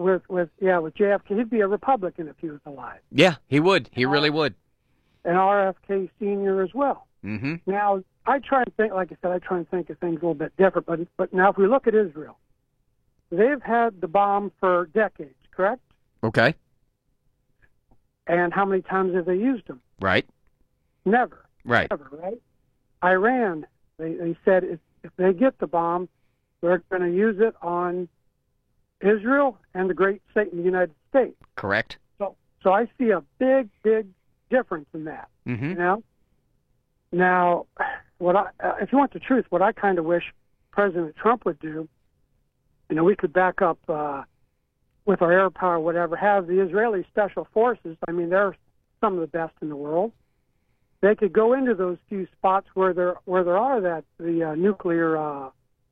with JFK. He'd be a Republican if he was alive. Yeah, he would. He really would. And RFK Sr. as well. Mm-hmm. Now, I try and think, like I said, I try and think of things a little bit different. But now, if we look at Israel, they've had the bomb for decades, correct? Okay. And how many times have they used them? Right. Never. Right. Never, right? Iran, they said if they get the bomb, they're going to use it on Israel and the great state in the United States. Correct. So I see a big, big difference in that. Mm-hmm. You know? Now, if you want the truth, what I kind of wish President Trump would do, we could back up with our air power, whatever, have the Israeli special forces. I mean, they're some of the best in the world. They could go into those few spots where there are the nuclear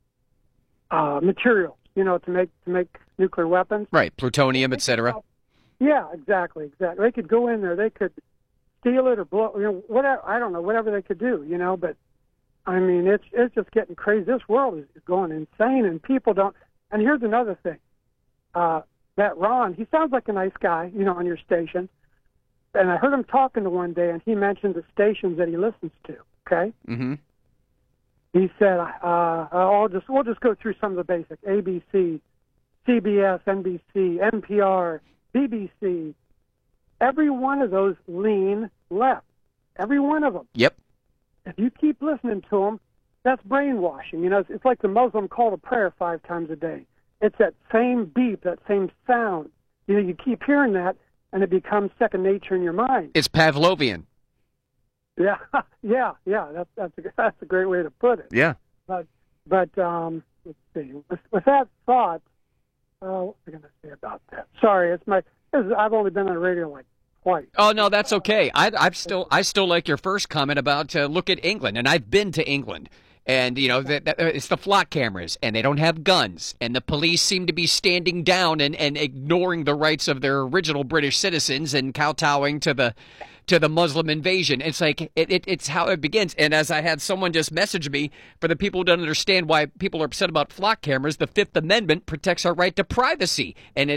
materials, to make nuclear weapons. Right, plutonium, etc. Yeah, exactly. They could go in there. They could steal it or blow, whatever. I don't know, whatever they could do, But I mean, it's just getting crazy. This world is going insane, and people don't. And here's another thing. That Ron, he sounds like a nice guy, on your station. And I heard him talking to one day, and he mentioned the stations that he listens to. Okay. Mm-hmm. He said, we'll just go through some of the basics: ABC, CBS, NBC, NPR, BBC. Every one of those lean left. Every one of them. Yep. If you keep listening to them, that's brainwashing. It's like the Muslim call to prayer 5 times a day. It's that same beep, that same sound. You keep hearing that, and it becomes second nature in your mind. It's Pavlovian. Yeah, yeah. That's a great way to put it. Yeah. But let's see. With that thought, what was I going to say about that? Sorry, I've only been on the radio like twice. Oh no, that's okay. I still like your first comment about look at England, and I've been to England. And, it's the flock cameras, and they don't have guns. And the police seem to be standing down and ignoring the rights of their original British citizens and kowtowing to the Muslim invasion. It's like, it's how it begins. And as I had someone just message me, for the people who don't understand why people are upset about flock cameras, the Fifth Amendment protects our right to privacy. And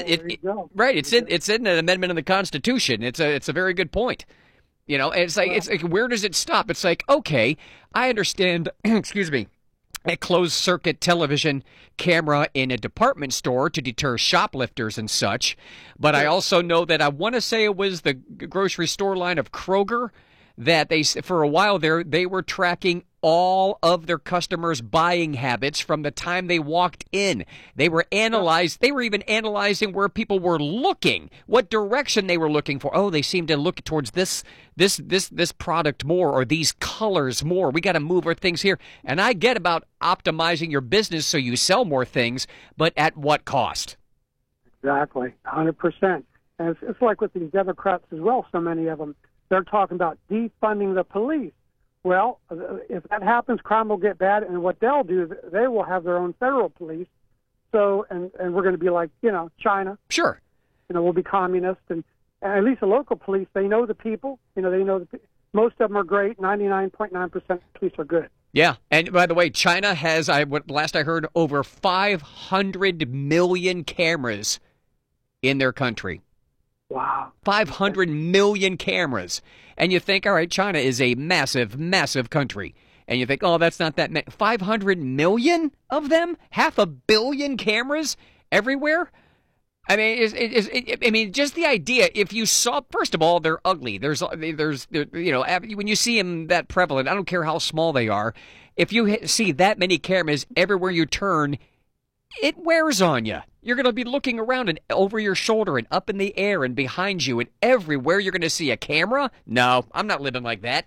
it's in an amendment in the Constitution. It's a very good point. And it's like, where does it stop? It's like, okay, I understand, excuse me, a closed-circuit television camera in a department store to deter shoplifters and such, but I also know that I want to say it was the grocery store line of Kroger that for a while there, they were tracking all of their customers' buying habits from the time they walked in. They were even analyzing where people were looking, what direction they were looking for. Oh, they seem to look towards this product more, or these colors more. We got to move our things here. And I get about optimizing your business so you sell more things, but at what cost? Exactly, 100%. And it's like with these Democrats as well, so many of them. They're talking about defunding the police. Well, if that happens, crime will get bad, and what they'll do is they will have their own federal police. So, and we're going to be like, China. Sure. We'll be communist, and at least the local police, they know the people. Most of them are great. 99.9% police are good. Yeah, and by the way, China has, last I heard, over 500 million cameras in their country. Wow. 500 million cameras. And you think, all right, China is a massive, massive country. And you think, oh, that's not that many. 500 million of them? 500 million cameras everywhere? I mean, just the idea, if you saw, first of all, they're ugly. There's when you see them that prevalent, I don't care how small they are, if you see that many cameras everywhere you turn, it wears on you. You're going to be looking around and over your shoulder and up in the air and behind you, and everywhere you're going to see a camera? No, I'm not living like that.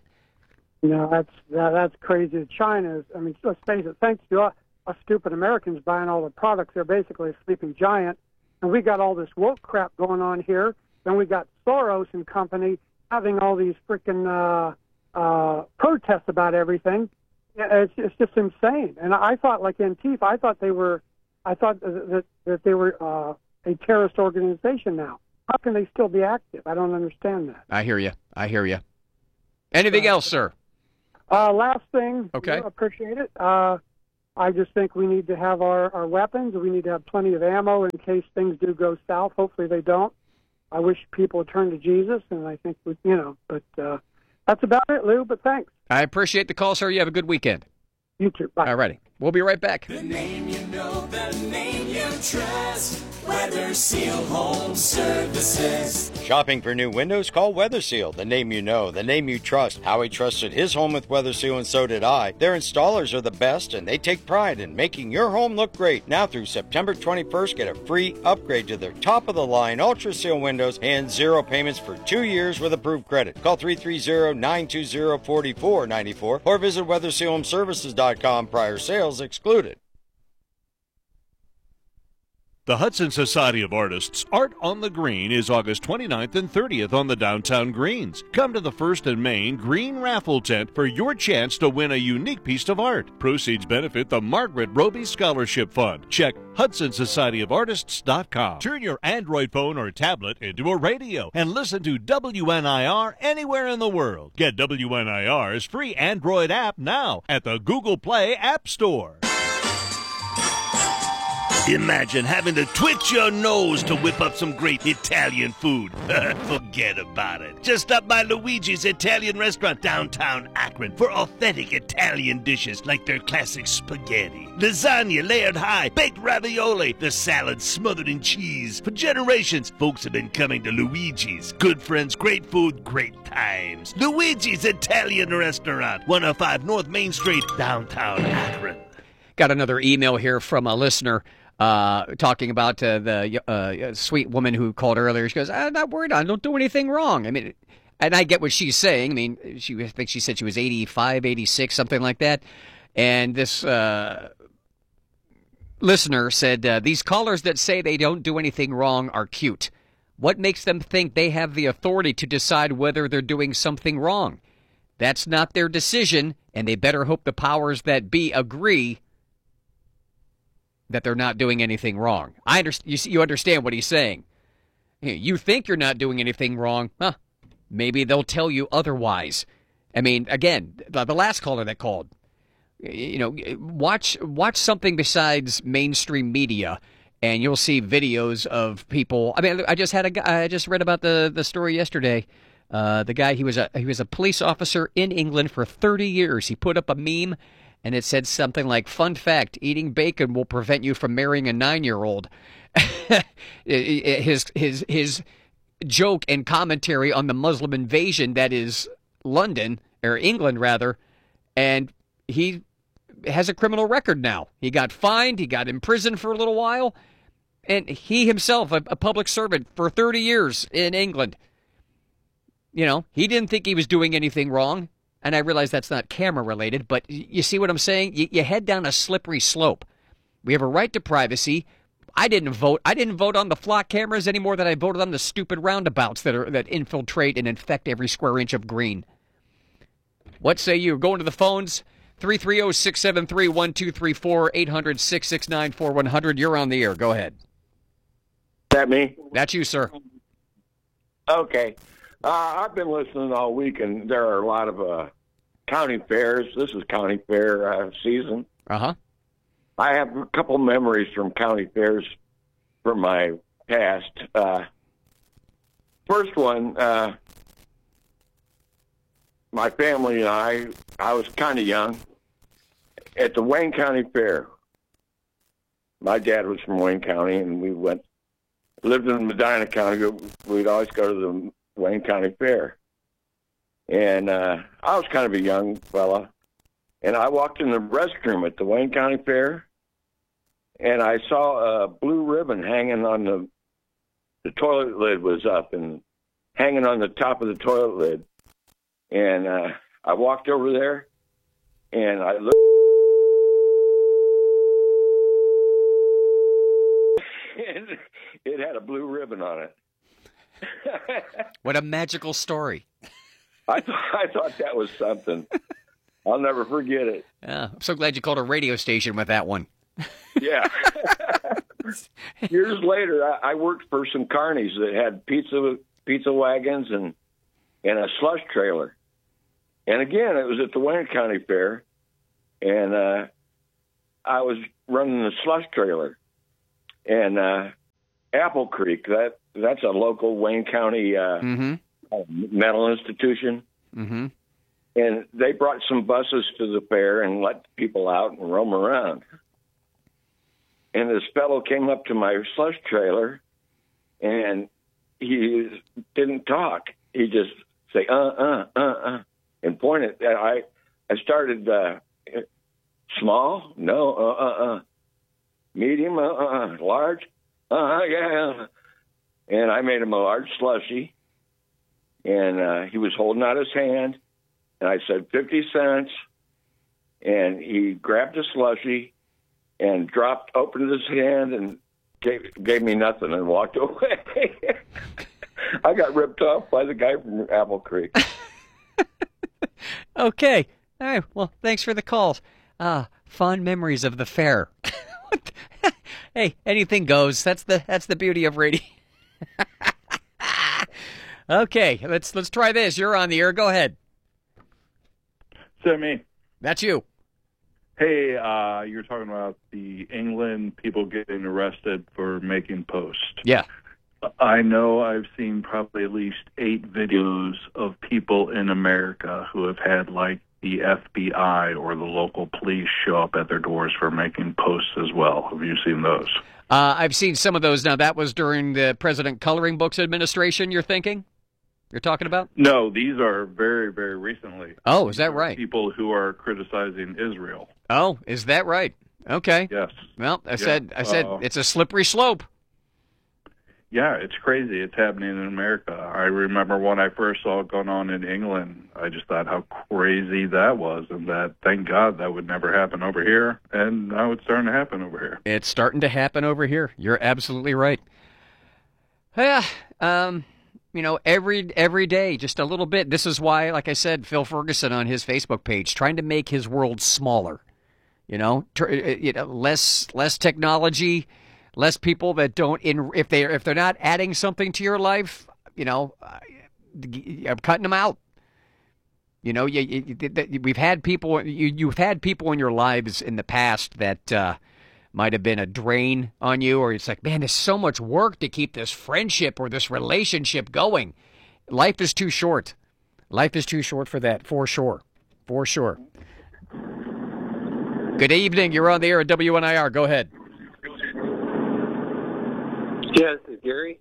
No, that's crazy. China is, let's face it, thanks to us stupid Americans buying all the products, they're basically a sleeping giant. And we got all this woke crap going on here. Then we got Soros and company having all these freaking protests about everything. It's just insane. And I thought, like Antifa, I thought that they were a terrorist organization now. How can they still be active? I don't understand that. I hear you. Anything else, sir? Last thing. Okay. Appreciate it. I just think we need to have our weapons. We need to have plenty of ammo in case things do go south. Hopefully they don't. I wish people would turn to Jesus, and I think, but that's about it, Lou, but thanks. I appreciate the call, sir. You have a good weekend. You too. Bye. All righty. We'll be right back. The name you know, the name you trust. Weather Seal Home Services. Shopping for new windows? Call Weather Seal. The name you know, the name you trust. Howie trusted his home with Weather Seal, and so did I. Their installers are the best, and they take pride in making your home look great. Now through September 21st, get a free upgrade to their top-of-the-line Ultra Seal windows and 0 payments for 2 years with approved credit. Call 330-920-4494 or visit WeatherSealHomeServices.com. Prior sales excluded. The Hudson Society of Artists Art on the Green is August 29th and 30th on the downtown greens. Come to the First and Main Green Raffle Tent for your chance to win a unique piece of art. Proceeds benefit the Margaret Roby Scholarship Fund. Check HudsonSocietyOfArtists.com. Turn your Android phone or tablet into a radio and listen to WNIR anywhere in the world. Get WNIR's free Android app now at the Google Play App Store. Imagine having to twitch your nose to whip up some great Italian food. Forget about it. Just stop by Luigi's Italian Restaurant downtown Akron for authentic Italian dishes like their classic spaghetti, lasagna layered high, baked ravioli, the salad smothered in cheese. For generations, folks have been coming to Luigi's. Good friends, great food, great times. Luigi's Italian Restaurant, 105 North Main Street, downtown Akron. Got another email here from a listener. Talking about the sweet woman who called earlier. She goes, I'm not worried. I don't do anything wrong. I mean, and I get what she's saying. I mean, I think she said she was 85, 86, something like that. And this listener said, these callers that say they don't do anything wrong are cute. What makes them think they have the authority to decide whether they're doing something wrong? That's not their decision, and they better hope the powers that be agree that they're not doing anything wrong. I understand. You understand what he's saying. You think you're not doing anything wrong. Huh. Maybe they'll tell you otherwise. I mean, again, the last caller that called, watch something besides mainstream media, and you'll see videos of people. I mean, I just read about the story yesterday. The guy, he was a police officer in England for 30 years. He put up a meme, and it said something like, "Fun fact, eating bacon will prevent you from marrying a 9-year-old." His joke and commentary on the Muslim invasion that is London, or England rather, and he has a criminal record now. He got fined, he got imprisoned for a little while, and he himself, a public servant for 30 years in England. He didn't think he was doing anything wrong. And I realize that's not camera related, but you see what I'm saying? You head down a slippery slope. We have a right to privacy. I didn't vote. I didn't vote on the flock cameras any more than I voted on the stupid roundabouts that infiltrate and infect every square inch of green. What say you? Going to the phones, 330-673-1234, 800-669-4100. You're on the air. Go ahead. Is that me? That's you, sir. Okay. I've been listening all week, and there are a lot of county fairs. This is county fair season. Uh-huh. I have a couple memories from county fairs from my past. First one, my family and I was kind of young, at the Wayne County Fair. My dad was from Wayne County, and we lived in Medina County. We'd always go to the Wayne County Fair. And I was kind of a young fella, and I walked in the restroom at the Wayne County Fair, and I saw a blue ribbon hanging on the toilet lid was up and hanging on the top of the toilet lid. And I walked over there, and I looked, and it had a blue ribbon on it. What a magical story. I thought that was something. I'll never forget it. Yeah, I'm so glad you called a radio station with that one. Yeah. Years later, I worked for some carnies that had pizza wagons and a slush trailer. And again, it was at the Wayne County Fair. And I was running the slush trailer, and Apple Creek, that's a local Wayne County mental institution. Mm-hmm. And they brought some buses to the fair and let people out and roam around. And this fellow came up to my slush trailer, and he didn't talk. He just say, and pointed. I started small, no, medium, large, yeah. And I made him a large slushie, and he was holding out his hand, and I said 50 cents, and he grabbed a slushie and opened his hand and gave me nothing and walked away. I got ripped off by the guy from Apple Creek. Okay. All right. Well, thanks for the calls. Fond memories of the fair. Hey, anything goes. That's the beauty of radio. Okay, let's try this. You're on the air. Go ahead. Is that me? That's you. Hey, you're talking about the England people getting arrested for making posts. Yeah. I know I've seen probably at least 8 videos of people in America who have had, like, the FBI or the local police show up at their doors for making posts as well. Have you seen those? I've seen some of those. Now, that was during the President Coloring Books administration, you're thinking? You're talking about? No, these are very, very recently. Oh, is that right? People who are criticizing Israel. Oh, is that right? Okay. Yes. Well, I said it's a slippery slope. Yeah, it's crazy. It's happening in America. I remember when I first saw it going on in England, I just thought how crazy that was, and that, thank God, that would never happen over here. And now it's starting to happen over here. It's starting to happen over here. You're absolutely right. Yeah, every day, just a little bit. This is why, like I said, Phil Ferguson on his Facebook page, trying to make his world smaller. Less technology. Less people that don't if they're not adding something to your life, I'm cutting them out. We've had people. You've had people in your lives in the past that might have been a drain on you, or it's like, man, there's so much work to keep this friendship or this relationship going. Life is too short. Life is too short for that, for sure. For sure. Good evening. You're on the air at WNIR. Go ahead. Yeah, this is Gary.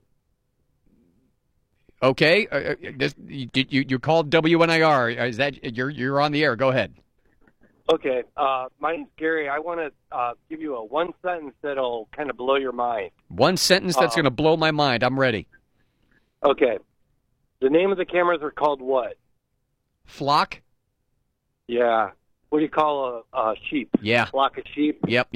Okay, you called WNIR. Is that you're on the air? Go ahead. Okay, my name's Gary. I want to give you a one sentence that'll kind of blow your mind. One sentence that's going to blow my mind. I'm ready. Okay, the name of the cameras are called what? Flock. Yeah. What do you call a sheep? Yeah. Flock of sheep. Yep.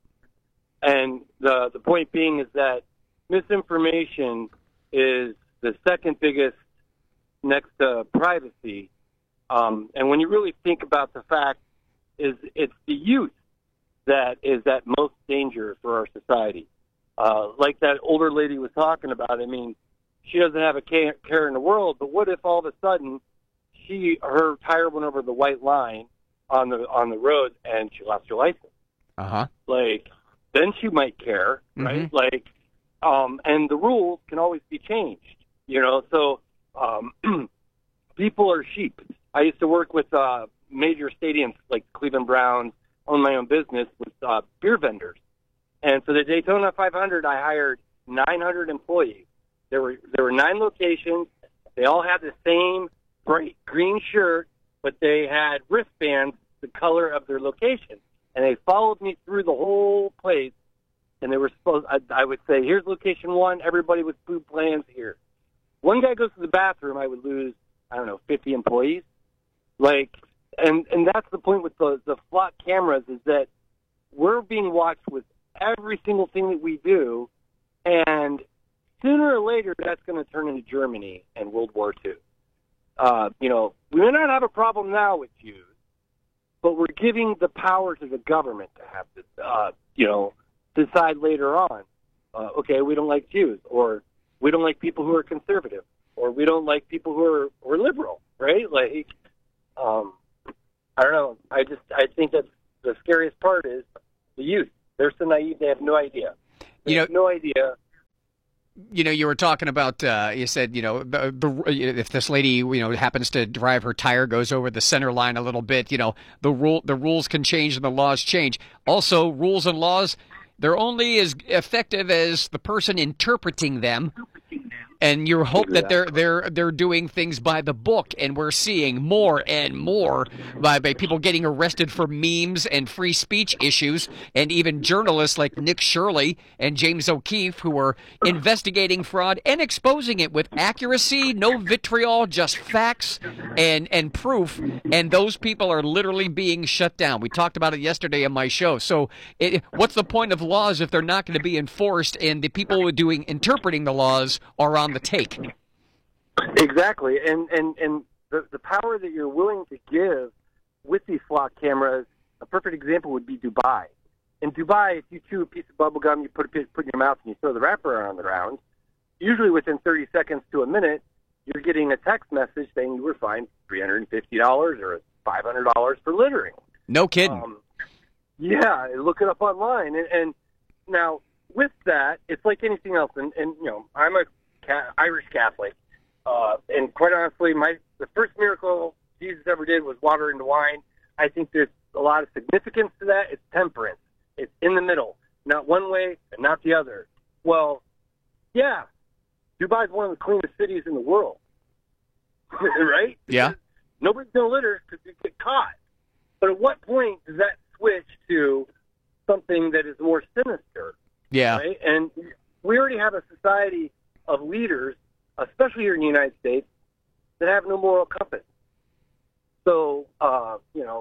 And the point being is that misinformation is the second biggest next to privacy. And when you really think about the fact is it's the youth that is at most danger for our society. Like that older lady was talking about, I mean, she doesn't have a care in the world, but what if all of a sudden her tire went over the white line on the road and she lost her license? Uh-huh. Like, then she might care, right? Mm-hmm. Like, and the rules can always be changed, so people are sheep. I used to work with major stadiums like Cleveland Browns, own my own business with beer vendors. And for the Daytona 500, I hired 900 employees. There were 9 locations. They all had the same bright green shirt, but they had wristbands the color of their location. And they followed me through the whole place. And they were I would say, here's location 1, everybody with food plans here. One guy goes to the bathroom, I would lose, 50 employees. Like, and that's the point with the flock cameras is that we're being watched with every single thing that we do. And sooner or later, that's going to turn into Germany and World War II. We may not have a problem now with Jews, but we're giving the power to the government to have this, decide later on, okay, we don't like Jews, or we don't like people who are conservative, or we don't like people who are liberal, right? Like, I don't know. I think that the scariest part is the youth. They're so naive; they have no idea. They have no idea. You know, you were talking about. You said, if this lady, happens to drive her tire, goes over the center line a little bit, the rules can change and the laws change. Also, rules and laws, they're only as effective as the person interpreting them. And you hope that they're doing things by the book, and we're seeing more and more by people getting arrested for memes and free speech issues, and even journalists like Nick Shirley and James O'Keefe who are investigating fraud and exposing it with accuracy, no vitriol, just facts and proof. And those people are literally being shut down. We talked about it yesterday on my show. So what's the point of laws if they're not going to be enforced, and the people who are interpreting the laws are on the take? Exactly, and the power that you're willing to give with these flock cameras, a perfect example would be Dubai. In Dubai, if you chew a piece of bubble gum, you put in your mouth and you throw the wrapper on the ground, usually within 30 seconds to a minute, you're getting a text message saying you were fined $350 or $500 for littering. No kidding. Yeah, look it up online. And now, with that, it's like anything else. And I'm a Irish Catholic, and quite honestly, the first miracle Jesus ever did was water into wine. I think there's a lot of significance to that. It's temperance. It's in the middle, not one way and not the other. Well, yeah, Dubai is one of the cleanest cities in the world, right? Yeah. Nobody's going to litter because you get caught. But at what point does that switch to something that is more sinister? Yeah. Right? And we already have a society of leaders, especially here in the United States, that have no moral compass. So, are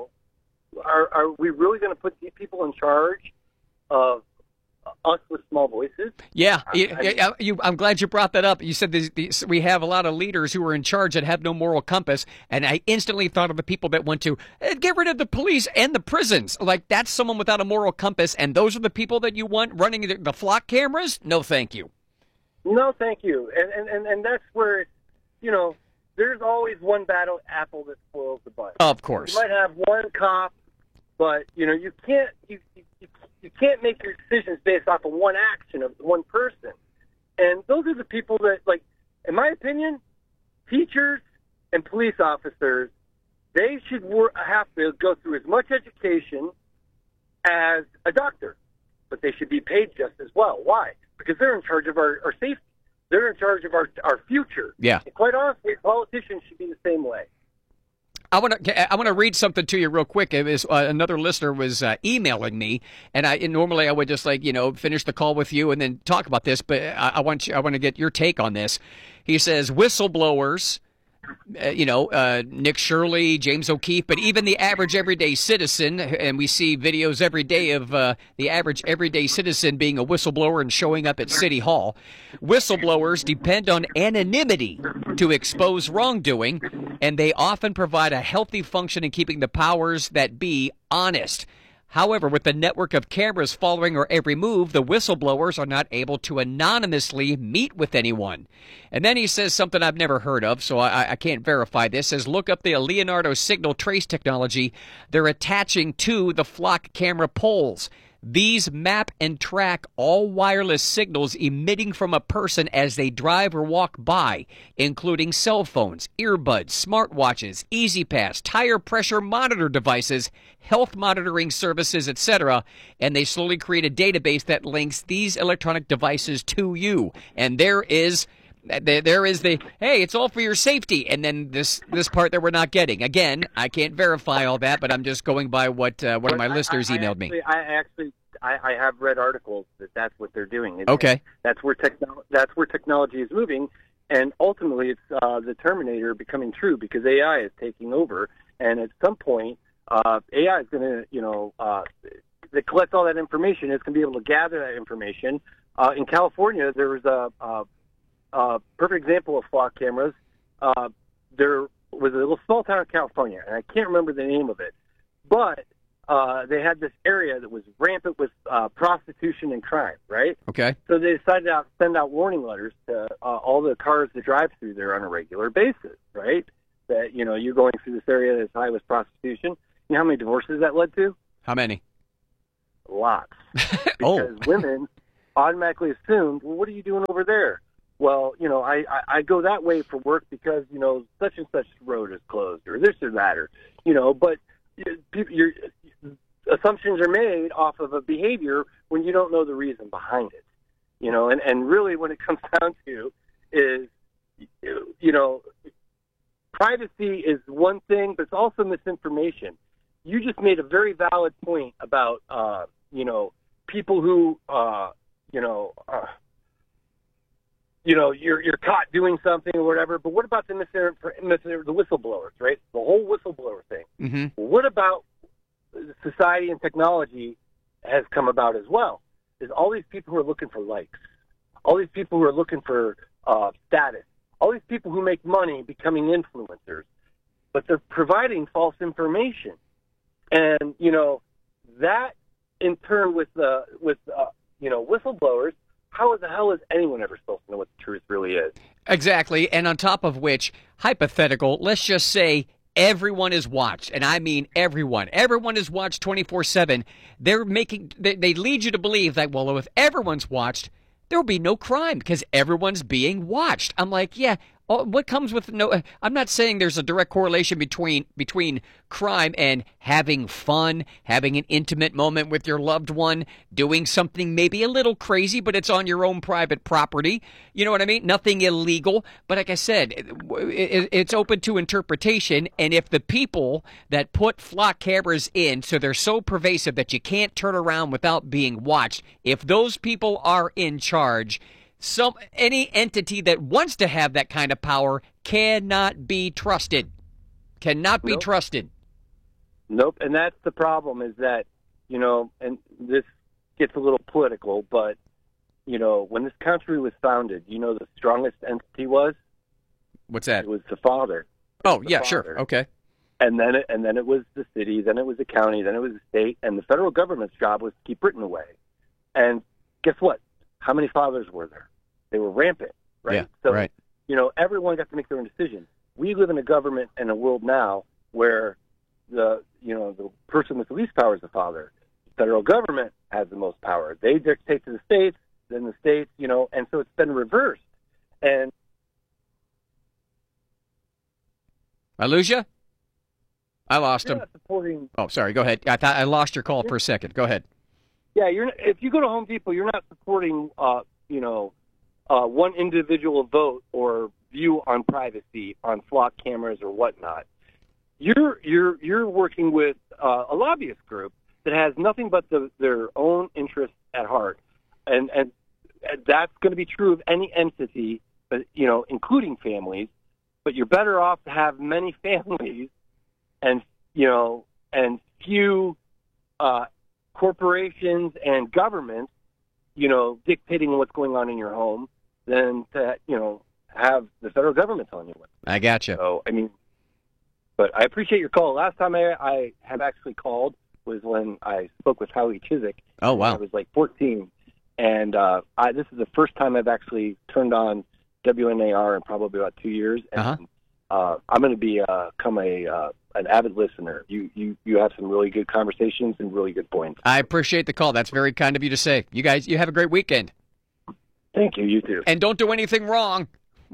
we really going to put these people in charge of us with small voices? Yeah, I'm glad you brought that up. You said we have a lot of leaders who are in charge that have no moral compass, and I instantly thought of the people that want to get rid of the police and the prisons. Like, that's someone without a moral compass, and those are the people that you want running the flock cameras? No, thank you. No, thank you. And that's where, there's always one bad apple that spoils the bunch. Of course. You might have one cop, but, you can't make your decisions based off of one action of one person. And those are the people that, like, in my opinion, teachers and police officers, they should have to go through as much education as a doctor, but they should be paid just as well. Why? Because they're in charge of our safety. They're in charge of our future. Yeah. And quite honestly, politicians should be the same way. I want to read something to you real quick. It was another listener was emailing me, and normally I would just finish the call with you and then talk about this, but I want to get your take on this. He says whistleblowers, Nick Shirley, James O'Keefe, but even the average everyday citizen, and we see videos every day of the average everyday citizen being a whistleblower and showing up at City Hall. Whistleblowers depend on anonymity to expose wrongdoing, and they often provide a healthy function in keeping the powers that be honest. However, with the network of cameras following our every move, the whistleblowers are not able to anonymously meet with anyone. And then he says something I've never heard of, so I can't verify this. Says, look up the Leonardo signal trace technology they're attaching to the flock camera poles. These map and track all wireless signals emitting from a person as they drive or walk by, including cell phones, earbuds, smartwatches, EasyPass, tire pressure monitor devices, health monitoring services, etc., and they slowly create a database that links these electronic devices to you. And there is the, hey, it's all for your safety, and then this part that we're not getting. Again, I can't verify all that, but I'm just going by what one of my listeners emailed me. I have read articles that's what they're doing. Okay. That's where technology is moving, and ultimately it's the Terminator becoming true because AI is taking over, and at some point AI is going to, they collect all that information. It's going to be able to gather that information. In California, there was a perfect example of flock cameras. There was a little small town in California, and I can't remember the name of it, but they had this area that was rampant with prostitution and crime, right? Okay. So they decided to send out warning letters to all the cars that drive through there on a regular basis, right? That, you're going through this area that's high with prostitution. You know how many divorces that led to? How many? lots. Oh. Because women automatically assumed, well, what are you doing over there? Well, you know, I go that way for work because, you know, such and such road is closed or this or that, or, you know, but your assumptions are made off of a behavior when you don't know the reason behind it, you know, and really what it comes down to is, you know, privacy is one thing, but it's also misinformation. You just made a very valid point about, you know, people who, you're caught doing something or whatever. But what about the whistleblowers, right? The whole whistleblower thing. Mm-hmm. What about society and technology has come about as well? Is all these people who are looking for likes, all these people who are looking for status, all these people who make money becoming influencers, but they're providing false information, and you know that in turn with whistleblowers. How the hell is anyone ever supposed to know what the truth really is? Exactly. And on top of which, hypothetical, let's just say everyone is watched. And I mean everyone. Everyone is watched 24/7. They lead you to believe that, well, if everyone's watched, there will be no crime because everyone's being watched. I'm like, yeah. What comes with no? I'm not saying there's a direct correlation between crime and having fun, having an intimate moment with your loved one, doing something maybe a little crazy, but it's on your own private property. You know what I mean? Nothing illegal. But like I said, it's open to interpretation. And if the people that put flock cameras in, so they're so pervasive that you can't turn around without being watched, if those people are in charge, any entity that wants to have that kind of power cannot be trusted. Cannot be trusted. Nope. And that's the problem is that, you know, and this gets a little political, but, you know, when this country was founded, you know, the strongest entity was? What's that? It was the father. Oh, yeah, sure. Okay. And then it was the city, then it was the county, then it was the state, and the federal government's job was to keep Britain away. And guess what? How many fathers were there? They were rampant, right? Yeah, so, right. you know, everyone got to make their own decision. We live in a government and a world now where the person with the least power is the father. The federal government has the most power. They dictate to the states, then the states, you know, and so it's been reversed. And I lose you? I lost him. Not supporting. Oh, sorry. Go ahead. I thought I lost your call for a second. Go ahead. Yeah, if you go to Home Depot, you're not supporting, one individual vote or view on privacy on flock cameras or whatnot. You're working with a lobbyist group that has nothing but their own interests at heart, and that's going to be true of any entity, but you know, including families. But you're better off to have many families, and you know, and few corporations and governments, you know, dictating what's going on in your home than to, you know, have the federal government telling you what. I gotcha. So, I mean, but I appreciate your call. Last time I have actually called was when I spoke with Howie Chiswick. Oh, wow. I was like 14. And this is the first time I've actually turned on WNAR in probably about 2 years. And I'm going to become an avid listener. You have some really good conversations and really good points. I appreciate the call. That's very kind of you to say. You guys, you have a great weekend. Thank you. You too. And don't do anything wrong.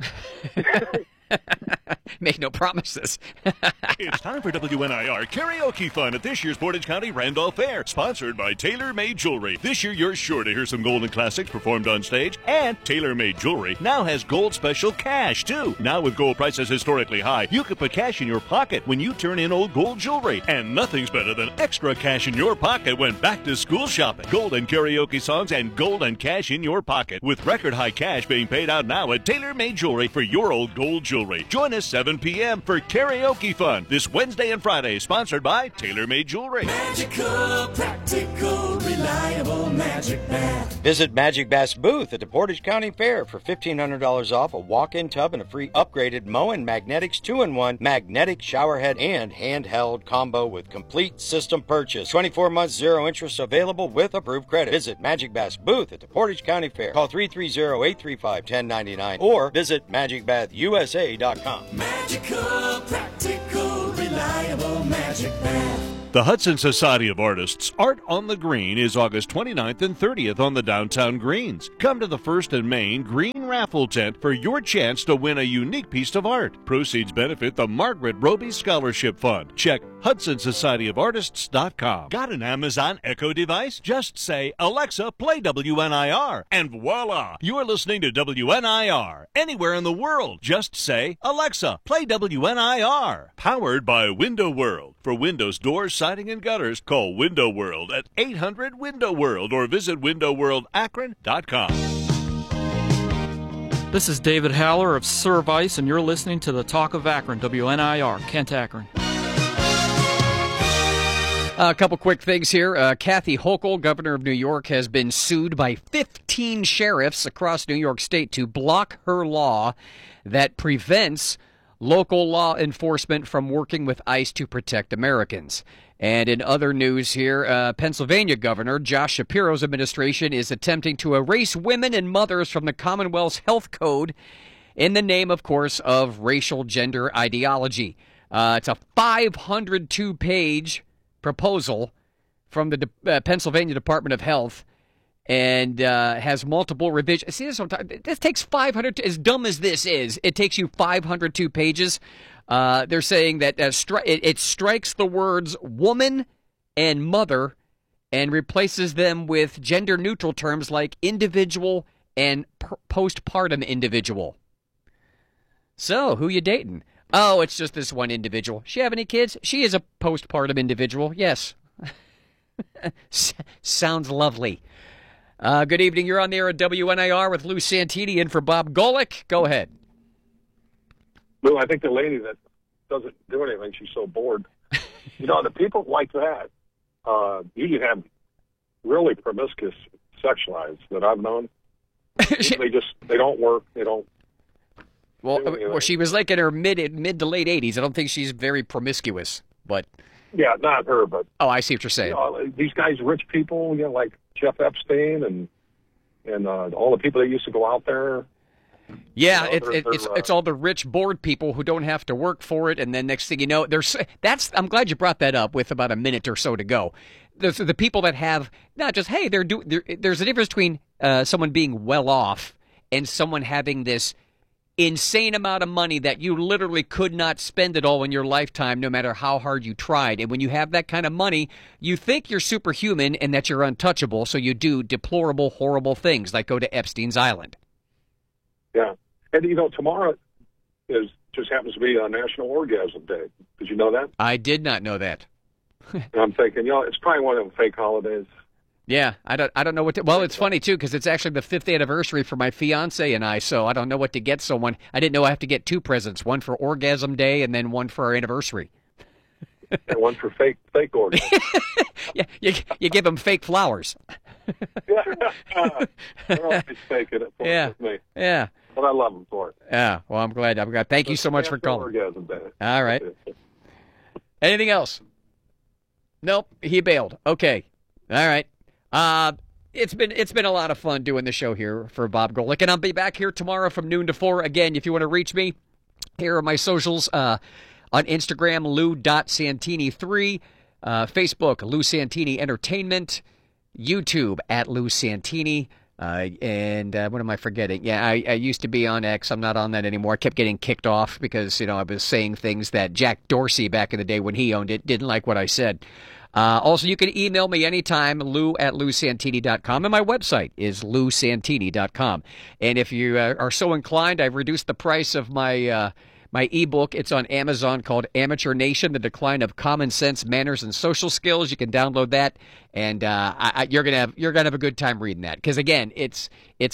Make no promises. It's time for WNIR Karaoke Fun at this year's Portage County Randolph Fair, sponsored by Tailor Made Jewelry. This year, you're sure to hear some golden classics performed on stage, and Tailor Made Jewelry now has gold special cash, too. Now with gold prices historically high, you can put cash in your pocket when you turn in old gold jewelry, and nothing's better than extra cash in your pocket when back to school shopping. Golden karaoke songs and golden cash in your pocket, with record high cash being paid out now at Tailor Made Jewelry for your old gold jewelry. Join us 7 p.m. for Karaoke Fun this Wednesday and Friday, sponsored by Tailor Made Jewelry. Magical, practical, reliable Magic Bath. Visit Magic Bath's booth at the Portage County Fair for $1,500 off a walk-in tub and a free upgraded Moen Magnetics 2-in-1 magnetic showerhead and handheld combo with complete system purchase. 24 months, 0 interest available with approved credit. Visit Magic Bath's booth at the Portage County Fair. Call 330-835-1099 or visit magicbathusa.com. Magical, practical, reliable Magic Bath. The Hudson Society of Artists Art on the Green is August 29th and 30th on the downtown greens. Come to the First and Main Green Raffle Tent for your chance to win a unique piece of art. Proceeds benefit the Margaret Roby Scholarship Fund. Check HudsonSocietyOfArtists.com. Got an Amazon Echo device? Just say, Alexa, play WNIR, and voila! You're listening to WNIR. Anywhere in the world, just say, Alexa, play WNIR. Powered by Window World. For windows, doors, siding, and gutters, call Window World at 800-WINDOW-WORLD or visit WindowWorldAkron.com. This is David Haller of Service, and you're listening to the Talk of Akron, WNIR, Kent Akron. A couple quick things here. Kathy Hochul, governor of New York, has been sued by 15 sheriffs across New York State to block her law that prevents local law enforcement from working with ICE to protect Americans. And in other news here, Pennsylvania Governor Josh Shapiro's administration is attempting to erase women and mothers from the Commonwealth's health code in the name, of course, of racial gender ideology. It's a 502-page proposal from the Pennsylvania Department of Health, and has multiple revisions. See, this takes 500. As dumb as this is, it takes you 502 pages. They're saying that it strikes the words woman and mother and replaces them with gender-neutral terms like individual and postpartum individual. So, who you dating? Oh, it's just this one individual. She have any kids? She is a postpartum individual, yes. Sounds lovely. Good evening. You're on the air at WNIR with Lou Santini in for Bob Golick. Go ahead. Lou, I think the lady that doesn't do anything, she's so bored. You know, the people like that usually have really promiscuous sex lives that I've known. They don't work. They don't. Well, she was like in her mid to late 80s. I don't think she's very promiscuous, but. Yeah, not her, but. Oh, I see what you're saying. You know, these guys, rich people, you know, like Jeff Epstein and all the people that used to go out there. Yeah, it's all the rich, bored people who don't have to work for it, and then next thing you know, I'm glad you brought that up with about a minute or so to go. There's the people that have not just there's a difference between someone being well off and someone having this insane amount of money that you literally could not spend it all in your lifetime, no matter how hard you tried. And when you have that kind of money, you think you're superhuman and that you're untouchable, so you do deplorable, horrible things like go to Epstein's Island. Yeah. And, you know, tomorrow just happens to be a National Orgasm Day. Did you know that? I did not know that. And I'm thinking, you know, it's probably one of them fake holidays. Yeah, I don't know what to... Well, it's funny, too, because it's actually the 5th anniversary for my fiancé and I, so I don't know what to get someone. I didn't know I have to get 2 presents, one for Orgasm Day and then one for our anniversary. And one for fake orgasm. Yeah, you give them fake flowers. They're always faking it for me. Yeah. But I love them for it. Yeah, well, I'm glad. Thank you so much for calling. Orgasm Day. All right. Anything else? Nope, he bailed. Okay. All right. It's been a lot of fun doing the show here for Bob Golick, and I'll be back here tomorrow from noon to 4. Again, if you want to reach me, here are my socials. On Instagram, Lou.Santini3, Facebook, Lou Santini Entertainment, YouTube at Lou Santini, and what am I forgetting? Yeah, I used to be on X. I'm not on that anymore. I kept getting kicked off because, you know, I was saying things that Jack Dorsey back in the day when he owned it didn't like what I said. Also, you can email me anytime, lou@lousantini.com, and my website is lousantini.com. And if you are so inclined, I've reduced the price of my my ebook. It's on Amazon called Amateur Nation: The Decline of Common Sense, Manners, and Social Skills. You can download that, and you're gonna have a good time reading that because again, it's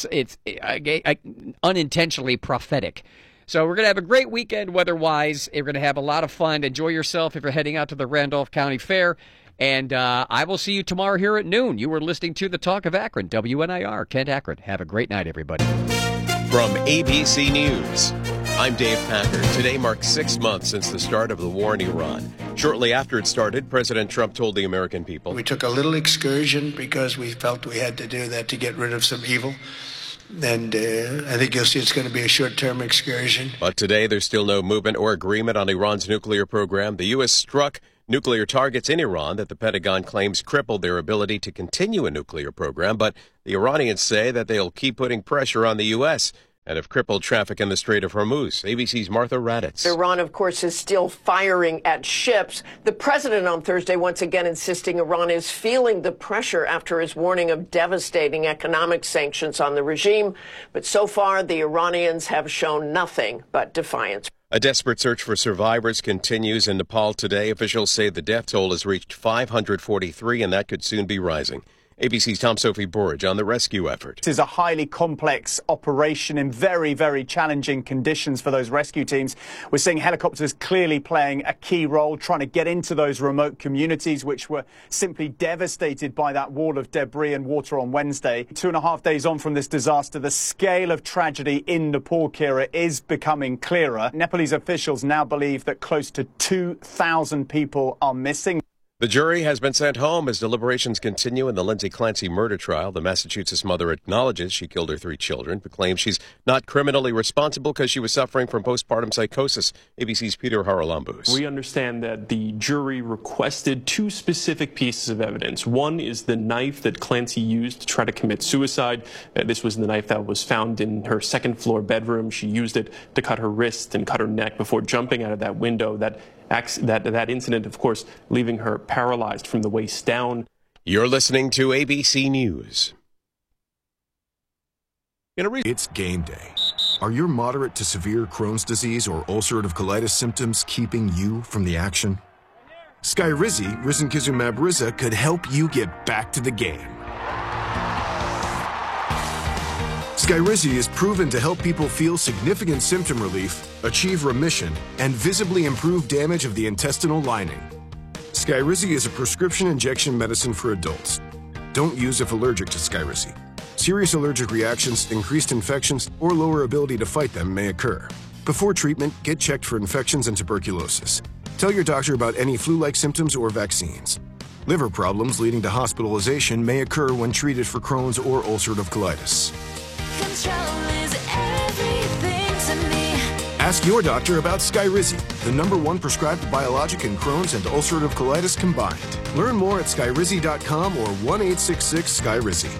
unintentionally prophetic. So we're going to have a great weekend weather-wise. We're going to have a lot of fun. Enjoy yourself if you're heading out to the Randolph County Fair. And I will see you tomorrow here at noon. You were listening to The Talk of Akron, WNIR, Kent Akron. Have a great night, everybody. From ABC News, I'm Dave Packer. Today marks 6 months since the start of the war in Iran. Shortly after it started, President Trump told the American people, "We took a little excursion because we felt we had to do that to get rid of some evil. And I think you'll see it's going to be a short-term excursion." But today, there's still no movement or agreement on Iran's nuclear program. The U.S. struck nuclear targets in Iran that the Pentagon claims crippled their ability to continue a nuclear program, but the Iranians say that they'll keep putting pressure on the U.S. and have crippled traffic in the Strait of Hormuz. ABC's Martha Raddatz. Iran, of course, is still firing at ships. The president on Thursday once again insisting Iran is feeling the pressure after his warning of devastating economic sanctions on the regime. But so far, the Iranians have shown nothing but defiance. A desperate search for survivors continues in Nepal today. Officials say the death toll has reached 543, and that could soon be rising. ABC's Tom Sophie Burridge on the rescue effort. This is a highly complex operation in very, very challenging conditions for those rescue teams. We're seeing helicopters clearly playing a key role, trying to get into those remote communities which were simply devastated by that wall of debris and water on Wednesday. 2.5 days on from this disaster, the scale of tragedy in Nepal, Kira, is becoming clearer. Nepalese officials now believe that close to 2,000 people are missing. The jury has been sent home as deliberations continue in the Lindsay Clancy murder trial. The Massachusetts mother acknowledges she killed her 3 children, but claims she's not criminally responsible because she was suffering from postpartum psychosis. ABC's Peter Haralambous. We understand that the jury requested 2 specific pieces of evidence. One is the knife that Clancy used to try to commit suicide. This was the knife that was found in her second-floor bedroom. She used it to cut her wrist and cut her neck before jumping out of that window. That incident, of course, leaving her paralyzed from the waist down. You're listening to ABC News. It's game day. Are your moderate to severe Crohn's disease or ulcerative colitis symptoms keeping you from the action? Skyrizi, risankizumab Riza, could help you get back to the game. Skyrizi is proven to help people feel significant symptom relief, achieve remission, and visibly improve damage of the intestinal lining. Skyrizi is a prescription injection medicine for adults. Don't use if allergic to Skyrizi. Serious allergic reactions, increased infections, or lower ability to fight them may occur. Before treatment, get checked for infections and tuberculosis. Tell your doctor about any flu-like symptoms or vaccines. Liver problems leading to hospitalization may occur when treated for Crohn's or ulcerative colitis. Ask your doctor about Skyrizi, the #1 prescribed biologic in Crohn's and ulcerative colitis combined. Learn more at skyrizi.com or 1-866-SKYRIZI.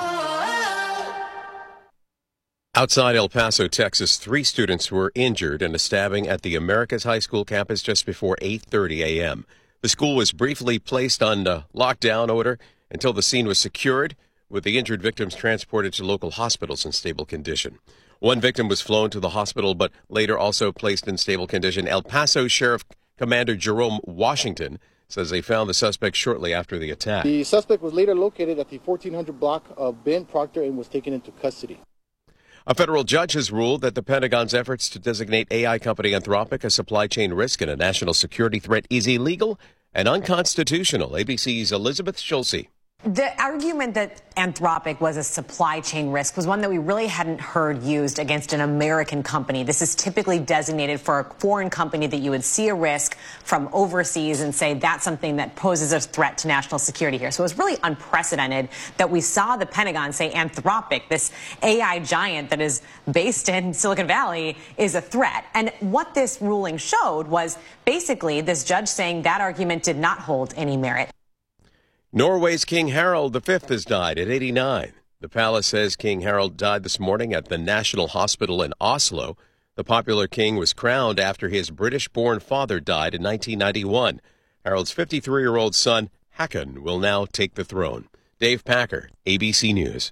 Outside El Paso, Texas, 3 students were injured in a stabbing at the Americas High School campus just before 8:30 a.m. The school was briefly placed on a lockdown order until the scene was secured, with the injured victims transported to local hospitals in stable condition. One victim was flown to the hospital, but later also placed in stable condition. El Paso Sheriff Commander Jerome Washington says they found the suspect shortly after the attack. The suspect was later located at the 1400 block of Ben Proctor and was taken into custody. A federal judge has ruled that the Pentagon's efforts to designate AI company Anthropic a supply chain risk and a national security threat is illegal and unconstitutional. ABC's Elizabeth Schulze. The argument that Anthropic was a supply chain risk was one that we really hadn't heard used against an American company. This is typically designated for a foreign company that you would see a risk from overseas and say that's something that poses a threat to national security here. So it was really unprecedented that we saw the Pentagon say Anthropic, this AI giant that is based in Silicon Valley, is a threat. And what this ruling showed was basically this judge saying that argument did not hold any merit. Norway's King Harald V has died at 89. The palace says King Harald died this morning at the National Hospital in Oslo. The popular king was crowned after his British-born father died in 1991. Harald's 53-year-old son, Haakon, will now take the throne. Dave Packer, ABC News.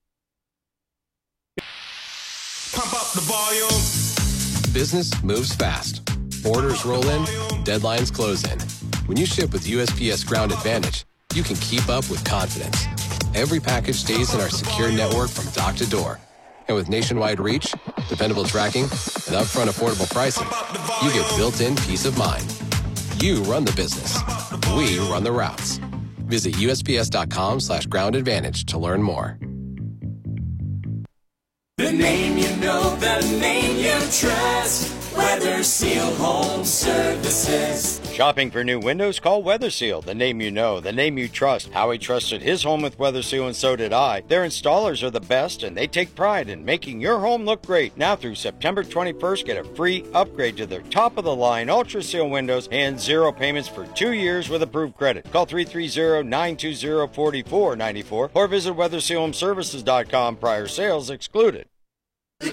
Pump up the volume. Business moves fast. Orders roll in, deadlines close in. When you ship with USPS Ground Advantage, you can keep up with confidence. Every package stays in our secure network from dock to door. And with nationwide reach, dependable tracking, and upfront affordable pricing, you get built-in peace of mind. You run the business. We run the routes. Visit USPS.com/Ground Advantage to learn more. The name you know, the name you trust. Weather Seal Home Services. Shopping for new windows? Call Weather Seal, the name you know, the name you trust. Howie trusted his home with Weather Seal, and so did I. Their installers are the best, and they take pride in making your home look great. Now through September 21st, get a free upgrade to their top-of-the-line Ultra Seal windows and 0 payments for 2 years with approved credit. Call 330-920-4494 or visit WeatherSealHomeservices.com. Prior sales excluded.